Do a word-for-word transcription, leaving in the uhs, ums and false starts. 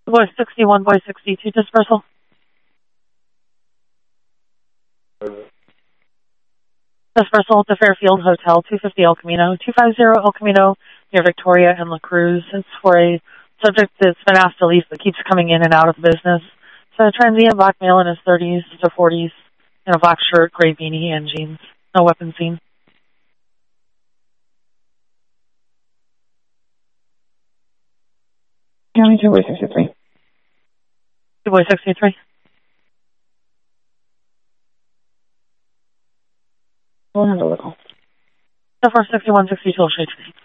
Boy sixty-one, boy sixty-two, dispersal. Dispersal to Fairfield Hotel, two fifty El Camino, two fifty El Camino, near Victoria and La Cruz. It's for a subject that's been asked to leave but keeps coming in and out of business. It's a transient black male in his thirties to forties, in a black shirt, gray beanie, and jeans. No weapon seen. County two boy sixty-three. two boy sixty-three. We'll handle the call. So far, sixty-one, sixty-two, Shade.